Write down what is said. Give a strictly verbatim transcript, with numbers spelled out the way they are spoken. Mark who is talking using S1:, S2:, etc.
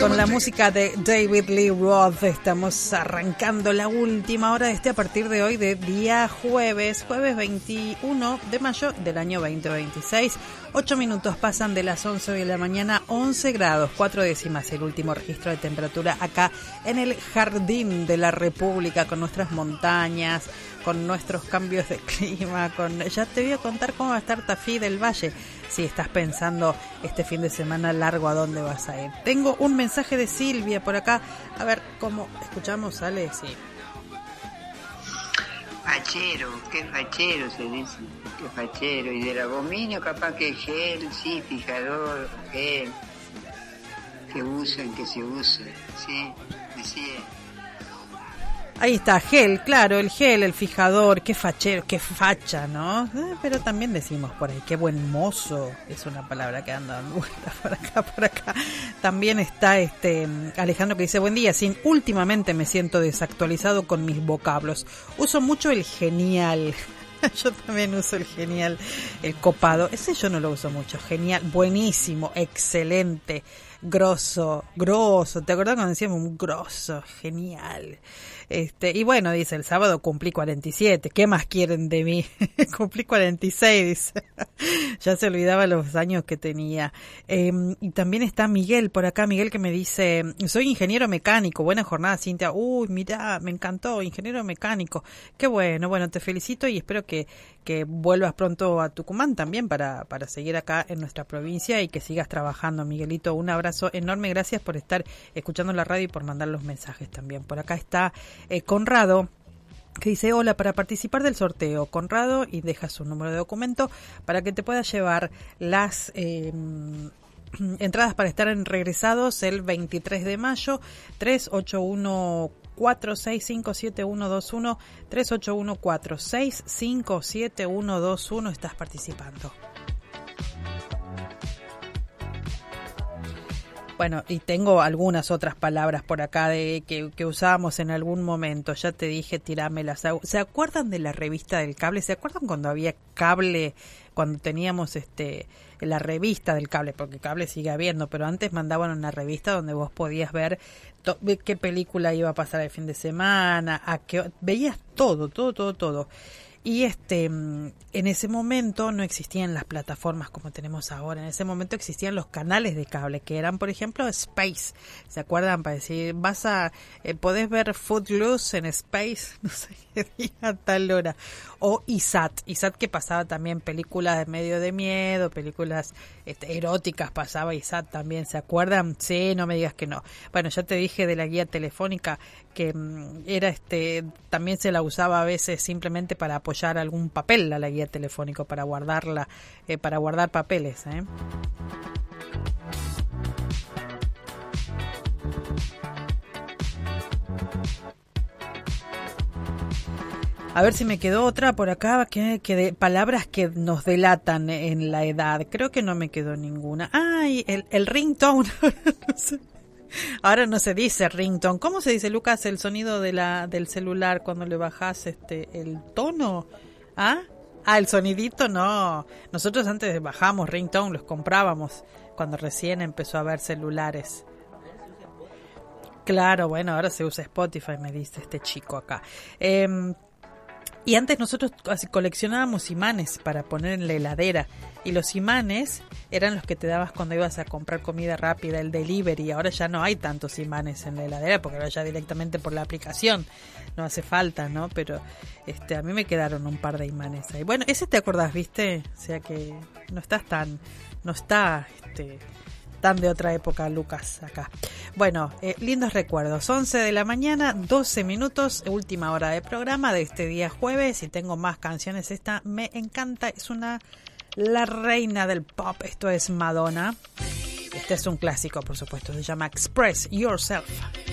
S1: con la música de David Lee Roth estamos arrancando la última hora de este a partir de hoy de día jueves, jueves veintiuno de mayo del año veinte veintiséis. Ocho minutos pasan de las once de la mañana, once grados, cuatro décimas, el último registro de temperatura acá en el Jardín de la República, con nuestras montañas, con nuestros cambios de clima, con ya te voy a contar cómo va a estar Tafí del Valle. Si estás pensando este fin de semana largo a dónde vas a ir. Tengo un mensaje de Silvia por acá. A ver, ¿cómo escuchamos? ¿Sale? Sí.
S2: Fachero, qué fachero se dice, qué fachero. Y del aluminio capaz que gel, sí, fijador, gel, que usen, que se use, sí, decía.
S1: Ahí está, gel, claro, el gel, el fijador, qué fachero, qué facha, ¿no? Eh, pero también decimos por ahí, qué buen mozo, es una palabra que anda dando vueltas por acá, por acá. También está este Alejandro que dice, buen día, sin, últimamente me siento desactualizado con mis vocablos. Uso mucho el genial. Yo también uso el genial, el copado. Ese yo no lo uso mucho. Genial, buenísimo, excelente, grosso, grosso. ¿Te acordás cuando decíamos un grosso? Genial. Este, y bueno, dice, el sábado cumplí cuarenta y siete. ¿Qué más quieren de mí? Cumplí cuarenta y seis, dice. Ya se olvidaba los años que tenía. Eh, y también está Miguel por acá. Miguel que me dice, soy ingeniero mecánico. Buena jornada, Cintia. Uy, mirá, me encantó, ingeniero mecánico. Qué bueno, bueno, te felicito y espero que, que vuelvas pronto a Tucumán también para, para seguir acá en nuestra provincia y que sigas trabajando, Miguelito. Un abrazo enorme, gracias por estar escuchando la radio y por mandar los mensajes también. Por acá está eh, Conrado, que dice, hola, para participar del sorteo, Conrado, y deja su número de documento para que te puedas llevar las eh, entradas para estar en Regresados el veintitrés de mayo, tres ocho uno cuatro seis cinco siete uno dos uno, tres ocho uno cuatro seis cinco siete uno dos uno, estás participando. Bueno, y tengo algunas otras palabras por acá de que, que usábamos en algún momento. Ya te dije, tirámelas. ¿Se acuerdan de la revista del cable? ¿Se acuerdan cuando había cable, cuando teníamos este la revista del cable? Porque cable sigue habiendo, pero antes mandaban una revista donde vos podías ver to- qué película iba a pasar el fin de semana, a qué veías todo, todo, todo, todo. Y este en ese momento no existían las plataformas como tenemos ahora. En ese momento existían los canales de cable, que eran, por ejemplo, Space. ¿Se acuerdan? Para decir, vas a, eh, podés ver Footloose en Space, no sé qué día a tal hora. O I S A T. I S A T que pasaba también películas de medio de miedo, películas este, eróticas, pasaba I S A T también. ¿Se acuerdan? Sí, no me digas que no. Bueno, ya te dije de la guía telefónica que mm, era este, también se la usaba a veces simplemente para apoyar algún papel a la guía telefónica, para guardarla, eh, para guardar papeles, ¿eh? A ver si me quedó otra por acá, que, que de palabras que nos delatan en la edad. Creo que no me quedó ninguna. Ay, el, el ringtone. No sé. Ahora no se dice ringtone. ¿Cómo se dice, Lucas, el sonido de la del celular cuando le bajas este el tono? ¿Ah? Ah, el sonidito, no. Nosotros antes bajábamos ringtone, los comprábamos cuando recién empezó a haber celulares. Claro, bueno, ahora se usa Spotify, me dice este chico acá. Eh, y antes nosotros así coleccionábamos imanes para poner en la heladera. Y los imanes eran los que te dabas cuando ibas a comprar comida rápida, el delivery. Ahora ya no hay tantos imanes en la heladera porque ahora ya directamente por la aplicación no hace falta, ¿no? Pero este a mí me quedaron un par de imanes ahí. Bueno, ese te acordás, ¿viste? O sea que no estás tan, no está este tan de otra época, Lucas, acá. Bueno, eh, lindos recuerdos. once de la mañana, doce minutos, última hora de programa de este día jueves. Y tengo más canciones. Esta me encanta, es una... la reina del pop, esto es Madonna. Este es un clásico, por supuesto, se llama Express Yourself.